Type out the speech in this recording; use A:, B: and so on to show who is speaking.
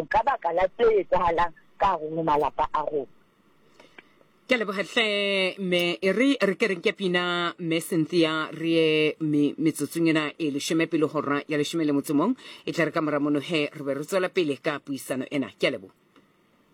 A: ka baka la tse etsahalang ka ho malapa a rona.
B: Ke lebogahle me re ke reng ke pina me Cynthia re metsotsongena e 10 pele hora ya 10 le motsomong e tla re ka mora mono he re be re tswela pele ka puisano ena ke lebo